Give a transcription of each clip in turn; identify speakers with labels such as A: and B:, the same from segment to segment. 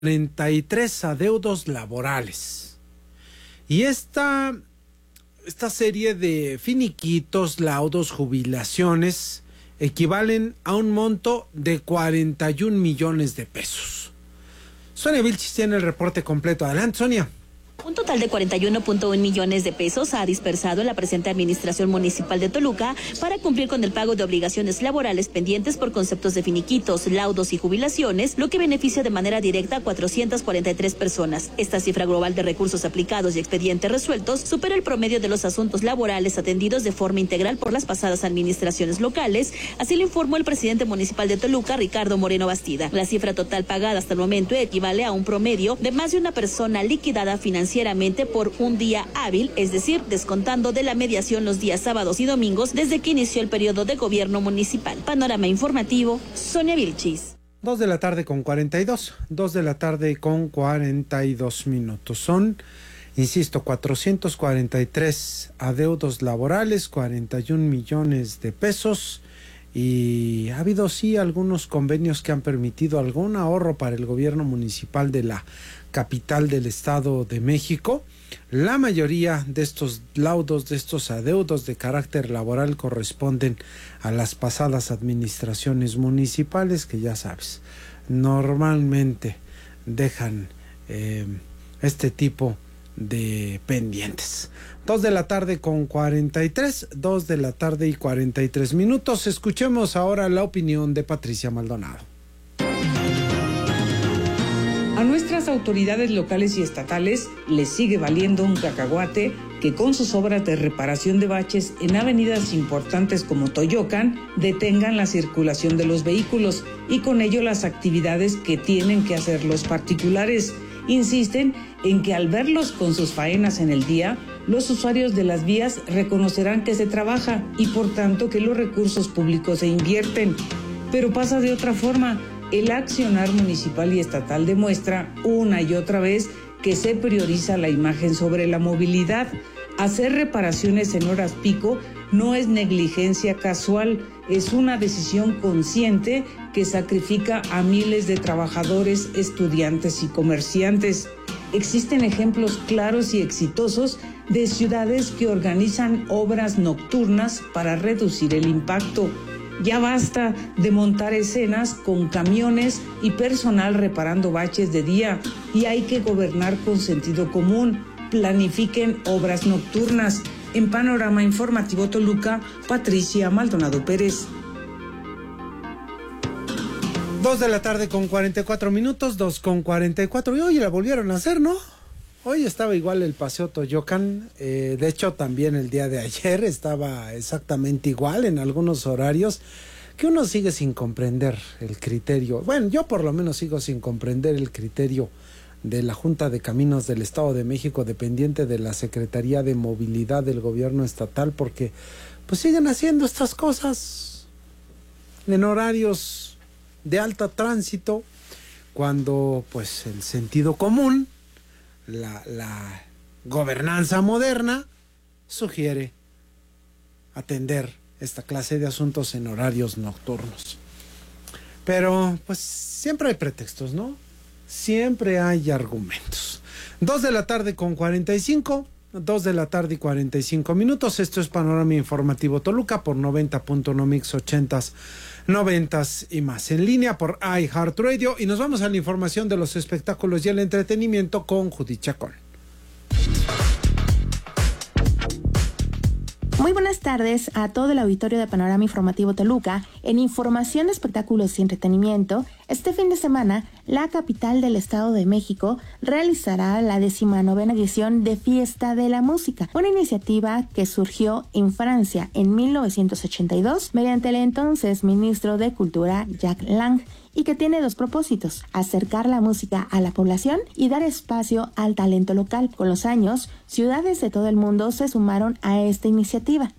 A: 43 adeudos laborales. Y esta serie de finiquitos, laudos, jubilaciones equivalen a un monto de 41 millones de pesos. Sonia Vilchis tiene el reporte completo. Adelante, Sonia.
B: Un total de 41.1 millones de pesos ha dispersado la presente administración municipal de Toluca para cumplir con el pago de obligaciones laborales pendientes por conceptos de finiquitos, laudos y jubilaciones, lo que beneficia de manera directa a 443 personas. Esta cifra global de recursos aplicados y expedientes resueltos supera el promedio de los asuntos laborales atendidos de forma integral por las pasadas administraciones locales, así lo informó el presidente municipal de Toluca, Ricardo Moreno Bastida. La cifra total pagada hasta el momento equivale a un promedio de más de una persona liquidada financieramente por un día hábil, es decir, descontando de la mediación los días sábados y domingos desde que inició el periodo de gobierno municipal. Panorama informativo, Sonia Vilchis.
A: 2 de la tarde con 42 minutos. Son, insisto, 443 adeudos laborales, 41 millones de pesos. Y ha habido sí algunos convenios que han permitido algún ahorro para el gobierno municipal de la capital del Estado de México. La mayoría de estos laudos, de estos adeudos de carácter laboral corresponden a las pasadas administraciones municipales que ya sabes, normalmente dejan este tipo de pendientes. 2 de la tarde con 43, 2 de la tarde y 43 minutos. Escuchemos ahora la opinión de Patricia Maldonado.
C: A nuestras autoridades locales y estatales les sigue valiendo un cacahuate que con sus obras de reparación de baches en avenidas importantes como Toyocan detengan la circulación de los vehículos y con ello las actividades que tienen que hacer los particulares. Insisten en que al verlos con sus faenas en el día, los usuarios de las vías reconocerán que se trabaja y por tanto que los recursos públicos se invierten. Pero pasa de otra forma. El accionar municipal y estatal demuestra una y otra vez que se prioriza la imagen sobre la movilidad. Hacer reparaciones en horas pico no es negligencia casual, es una decisión consciente que sacrifica a miles de trabajadores, estudiantes y comerciantes. Existen ejemplos claros y exitosos de ciudades que organizan obras nocturnas para reducir el impacto. Ya basta de montar escenas con camiones y personal reparando baches de día y hay que gobernar con sentido común. Planifiquen obras nocturnas. En Panorama Informativo Toluca, Patricia Maldonado Pérez.
A: 2 de la tarde con 44 minutos, 2 con 44. Y hoy la volvieron a hacer, ¿no? Hoy estaba igual el paseo Toyocan. De hecho, también el día de ayer estaba exactamente igual en algunos horarios que uno sigue sin comprender el criterio. Bueno, yo por lo menos sigo sin comprender el criterio de la Junta de Caminos del Estado de México, dependiente de la Secretaría de Movilidad del Gobierno Estatal, porque pues siguen haciendo estas cosas en horarios de alto tránsito, cuando pues el sentido común, la gobernanza moderna sugiere atender esta clase de asuntos en horarios nocturnos. Pero pues siempre hay pretextos, ¿no? Siempre hay argumentos. 2 de la tarde con 45, 2 de la tarde y 45 minutos. Esto es Panorama Informativo Toluca por 90.1 Mix 80s, 90s y más. En línea por iHeartRadio. Y nos vamos a la información de los espectáculos y el entretenimiento con Judith Chacón.
D: Muy buenas tardes a todo el auditorio de Panorama Informativo Toluca. En información de espectáculos y entretenimiento, este fin de semana, la capital del Estado de México realizará la 19ª edición de Fiesta de la Música, una iniciativa que surgió en Francia en 1982 mediante el entonces ministro de Cultura Jack Lang, y que tiene dos propósitos: acercar la música a la población y dar espacio al talento local. Con los años, ciudades de todo el mundo se sumaron a esta iniciativa.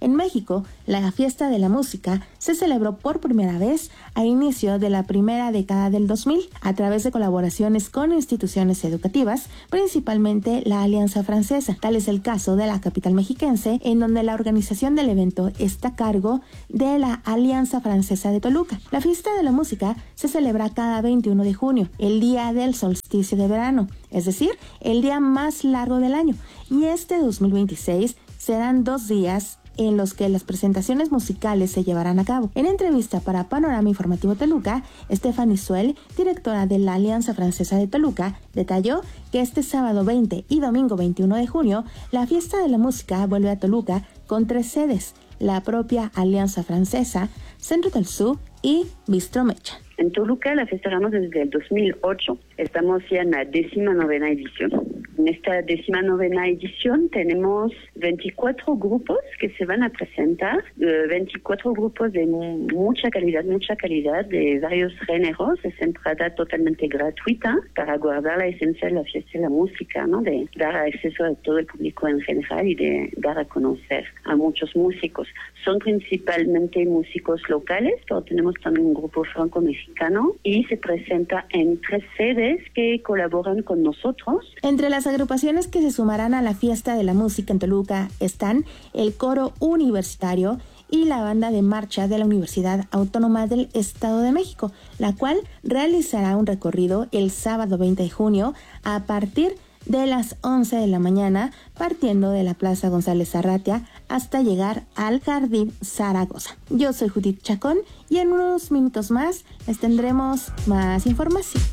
D: En México, la fiesta de la música se celebró por primera vez a inicio de la primera década del 2000 a través de colaboraciones con instituciones educativas, principalmente la Alianza Francesa. Tal es el caso de la capital mexiquense, en donde la organización del evento está a cargo de la Alianza Francesa de Toluca. La fiesta de la música se celebra cada 21 de junio, el día del solsticio de verano, es decir, el día más largo del año. Y este 2026 serán 2 días en los que las presentaciones musicales se llevarán a cabo. En entrevista para Panorama Informativo Toluca, Stephanie Suel, directora de la Alianza Francesa de Toluca, detalló que este sábado 20 y domingo 21 de junio, la fiesta de la música vuelve a Toluca con 3 sedes, la propia Alianza Francesa, Centro del Sur y Bistro Mecha.
E: En Toluca la festejamos desde el 2008. Estamos ya en la 19ª edición. En esta 19ª edición tenemos 24 grupos que se van a presentar, 24 grupos de mucha calidad, de varios géneros. Es entrada totalmente gratuita para guardar la esencia de la fiesta de la música, ¿no? De dar acceso a todo el público en general y de dar a conocer a muchos músicos. Son principalmente músicos locales, pero tenemos también un grupo franco-mexicano y se presenta en 3 sedes que colaboran con nosotros.
D: Entre las agrupaciones que se sumarán a la fiesta de la música en Toluca están el Coro Universitario y la banda de marcha de la Universidad Autónoma del Estado de México, la cual realizará un recorrido el sábado 20 de junio a partir de las 11 de la mañana, partiendo de la Plaza González Arratia hasta llegar al Jardín Zaragoza. Yo soy Judith Chacón y en unos minutos más les tendremos más información.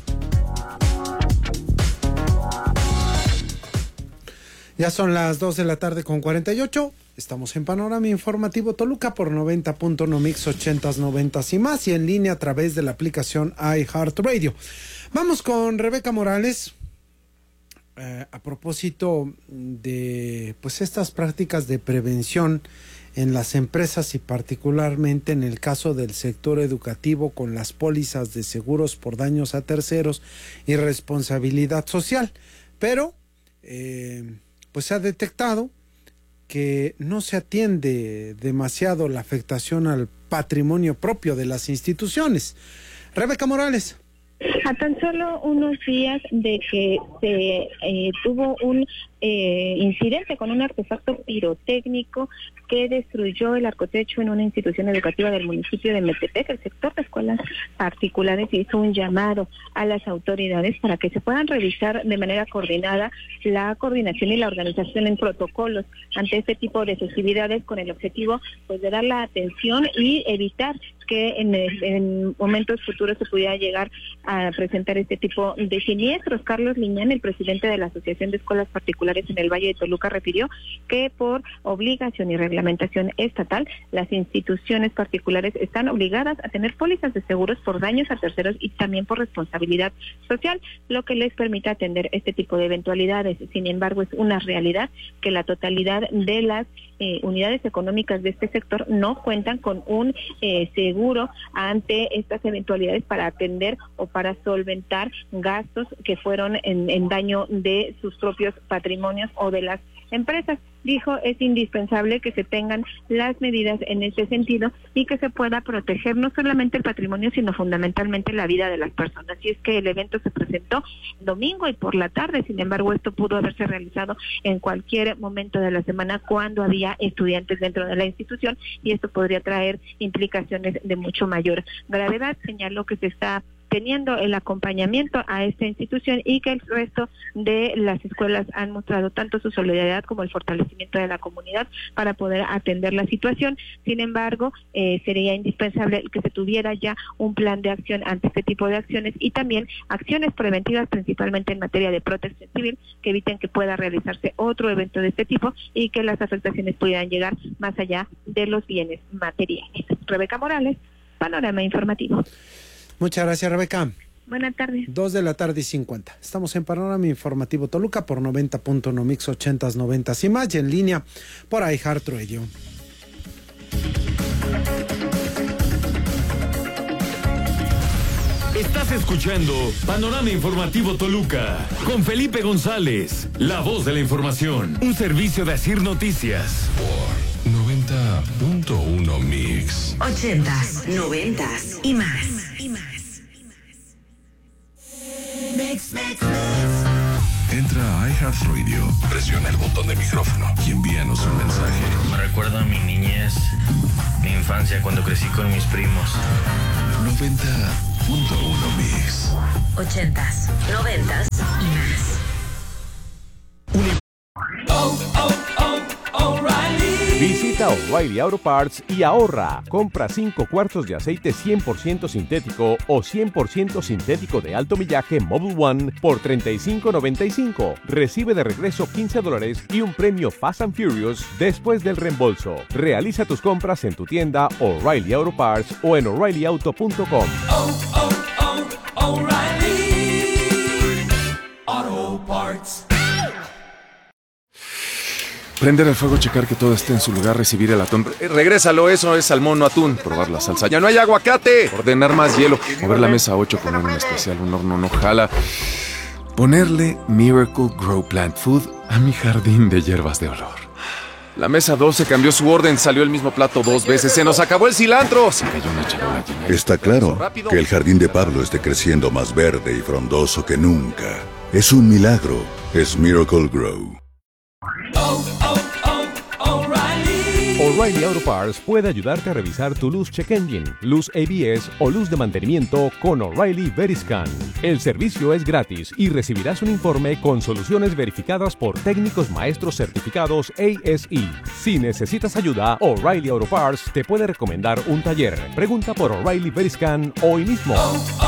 A: Ya son las 2 de la tarde con 48. Estamos en Panorama Informativo Toluca por 90.1 Mix 80s, 90s y más, y en línea a través de la aplicación iHeartRadio. Vamos con Rebeca Morales. A propósito de pues estas prácticas de prevención en las empresas y particularmente en el caso del sector educativo con las pólizas de seguros por daños a terceros y responsabilidad social, pero pues se ha detectado que no se atiende demasiado la afectación al patrimonio propio de las instituciones. Rebeca Morales.
F: A tan solo unos días de que se tuvo un incidente con un artefacto pirotécnico que destruyó el arcotecho en una institución educativa del municipio de Metepec, el sector de escuelas particulares hizo un llamado a las autoridades para que se puedan revisar de manera coordinada la coordinación y la organización en protocolos ante este tipo de festividades con el objetivo pues de dar la atención y evitar que en momentos futuros se pudiera llegar a presentar este tipo de siniestros. Carlos Liñán, el presidente de la Asociación de Escuelas Particulares en el Valle de Toluca, refirió que por obligación y reglamentación estatal, las instituciones particulares están obligadas a tener pólizas de seguros por daños a terceros y también por responsabilidad social, lo que les permite atender este tipo de eventualidades. Sin embargo, es una realidad que la totalidad de las unidades económicas de este sector no cuentan con un seguro ante estas eventualidades para atender o para solventar gastos que fueron en daño de sus propios patrimonios o de las empresas. Dijo, es indispensable que se tengan las medidas en ese sentido y que se pueda proteger no solamente el patrimonio, sino fundamentalmente la vida de las personas. Y es que el evento se presentó domingo y por la tarde, sin embargo, esto pudo haberse realizado en cualquier momento de la semana cuando había estudiantes dentro de la institución y esto podría traer implicaciones de mucho mayor gravedad. Señaló que se está teniendo el acompañamiento a esta institución y que el resto de las escuelas han mostrado tanto su solidaridad como el fortalecimiento de la comunidad para poder atender la situación. Sin embargo, sería indispensable que se tuviera ya un plan de acción ante este tipo de acciones y también acciones preventivas, principalmente en materia de protección civil, que eviten que pueda realizarse otro evento de este tipo y que las afectaciones pudieran llegar más allá de los bienes materiales. Rebeca Morales, Panorama Informativo.
A: Muchas gracias, Rebeca.
F: Buenas tardes.
A: 2 de la tarde y 50. Estamos en Panorama Informativo Toluca por 90.1 Mix 80s, 90s y más, y en línea por iHeartRadio.
G: Estás escuchando Panorama Informativo Toluca con Felipe González, la voz de la información. Un servicio de Asir Noticias.
H: Por 90. 90.1 Mix.
I: 80s, 90s y más.
H: Entra a iHeartRadio, presiona el botón de micrófono y envíanos un mensaje.
J: Me recuerda a mi niñez, mi infancia cuando crecí con mis primos.
H: 90.1 Mix.
I: 80s, 90s y más.
K: Visita O'Reilly Auto Parts y ahorra. Compra 5 cuartos de aceite 100% sintético o 100% sintético de alto millaje Mobil One por $35.95. Recibe de regreso $15 y un premio Fast and Furious después del reembolso. Realiza tus compras en tu tienda O'Reilly Auto Parts o en O'ReillyAuto.com.
L: O'Reilly Auto Parts.
M: Prender el fuego, checar que todo esté en su lugar, recibir el atún. Regrésalo, eso es salmón, no atún. Probar la salsa. ¡Ya no hay aguacate! Ordenar más hielo. Mover la mesa 8, poner un especial, un horno no jala. Ponerle Miracle Grow Plant Food a mi jardín de hierbas de olor. La mesa 12 cambió su orden, salió el mismo plato 2 veces. ¡Se nos acabó el cilantro! Se cayó una charola llena.
N: Está claro que el jardín de Pablo esté creciendo más verde y frondoso que nunca. Es un milagro. Es Miracle Grow.
K: O'Reilly Auto Parts puede ayudarte a revisar tu luz check engine, luz ABS o luz de mantenimiento con O'Reilly Veriscan. El servicio es gratis y recibirás un informe con soluciones verificadas por técnicos maestros certificados ASE. Si necesitas ayuda, O'Reilly Auto Parts te puede recomendar un taller. Pregunta por O'Reilly Veriscan hoy mismo.